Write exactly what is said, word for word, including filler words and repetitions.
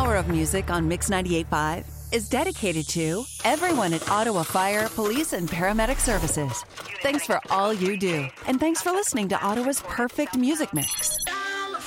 hour of music on Mix ninety-eight point five is dedicated to everyone at Ottawa Fire, Police, and Paramedic Services. Thanks for all you do, and thanks for listening to Ottawa's perfect music mix.